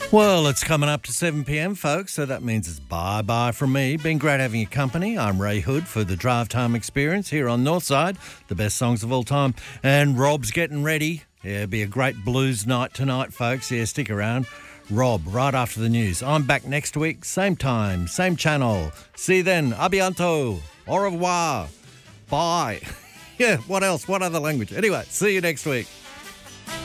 Well, it's coming up to 7 p.m, folks, so that means it's bye-bye from me. Been great having your company. I'm Ray Hood for the Drive Time Experience here on Northside, the best songs of all time. And Rob's getting ready. Yeah, it'll be a great blues night tonight, folks. Yeah, stick around. Rob, right after the news. I'm back next week, same time, same channel. See you then. A bientôt. Au revoir. Bye. Yeah, what else? What other language? Anyway, see you next week.